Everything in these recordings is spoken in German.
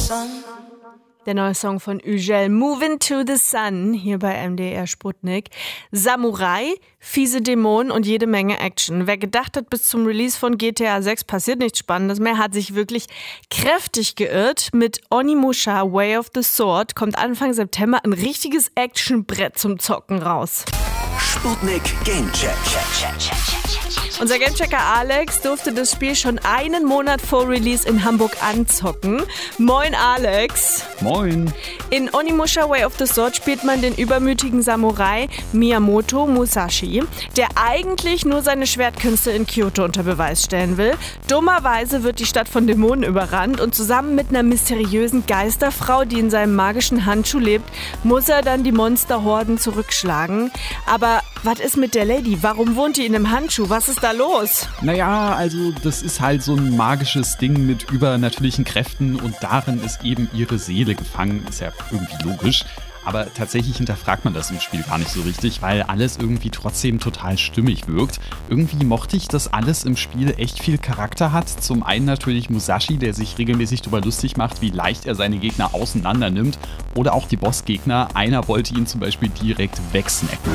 Der neue Song von Üjel, Moving to the Sun, hier bei MDR Sputnik. Samurai, fiese Dämonen und jede Menge Action. Wer gedacht hat, bis zum Release von GTA 6 passiert nichts Spannendes mehr, hat sich wirklich kräftig geirrt. Mit Onimusha, Way of the Sword, kommt Anfang September ein richtiges Actionbrett zum Zocken raus. Sputnik Gamecheck. Unser Gamechecker Alex durfte das Spiel schon einen Monat vor Release in Hamburg anzocken. Moin Alex. Moin. In Onimusha Way of the Sword spielt man den übermütigen Samurai Miyamoto Musashi, der eigentlich nur seine Schwertkünste in Kyoto unter Beweis stellen will. Dummerweise wird die Stadt von Dämonen überrannt und zusammen mit einer mysteriösen Geisterfrau, die in seinem magischen Handschuh lebt, muss er dann die Monsterhorden zurückschlagen. Aber was ist mit der Lady? Warum wohnt die in einem Handschuh? Was ist da los? Naja, also das ist halt so ein magisches Ding mit übernatürlichen Kräften und darin ist eben ihre Seele gefangen. Ist ja irgendwie logisch. Aber tatsächlich hinterfragt man das im Spiel gar nicht so richtig, weil alles irgendwie trotzdem total stimmig wirkt. Irgendwie mochte ich, dass alles im Spiel echt viel Charakter hat. Zum einen natürlich Musashi, der sich regelmäßig darüber lustig macht, wie leicht er seine Gegner auseinander nimmt. Oder auch die Bossgegner. Einer wollte ihn zum Beispiel direkt wegsnacken.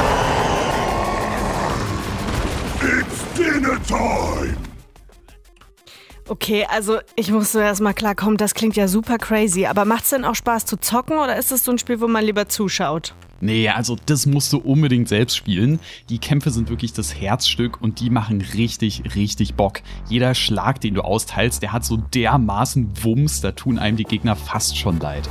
It's dinner time! Okay, also ich muss so erstmal klarkommen, das klingt ja super crazy. Aber macht's denn auch Spaß zu zocken oder ist es so ein Spiel, wo man lieber zuschaut? Nee, also das musst du unbedingt selbst spielen. Die Kämpfe sind wirklich das Herzstück und die machen richtig, richtig Bock. Jeder Schlag, den du austeilst, der hat so dermaßen Wumms, da tun einem die Gegner fast schon leid.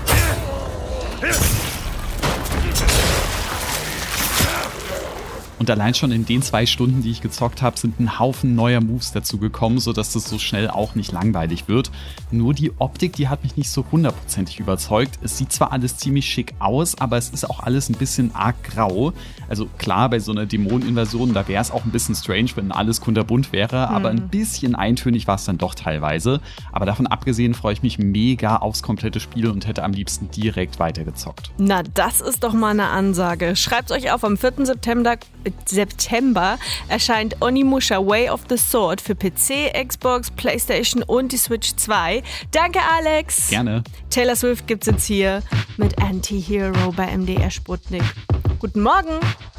Und allein schon in den 2 Stunden, die ich gezockt habe, sind ein Haufen neuer Moves dazu gekommen, sodass das so schnell auch nicht langweilig wird. Nur die Optik, die hat mich nicht so 100%ig überzeugt. Es sieht zwar alles ziemlich schick aus, aber es ist auch alles ein bisschen arg grau. Also klar, bei so einer Dämoneninvasion, da wäre es auch ein bisschen strange, wenn alles kunterbunt wäre, aber ein bisschen eintönig war es dann doch teilweise. Aber davon abgesehen freue ich mich mega aufs komplette Spiel und hätte am liebsten direkt weitergezockt. Na, das ist doch mal eine Ansage. Schreibt's euch auf, am 4. September erscheint Onimusha Way of the Sword für PC, Xbox, Playstation und die Switch 2. Danke, Alex. Gerne. Taylor Swift gibt's jetzt hier mit Anti-Hero bei MDR Sputnik. Guten Morgen.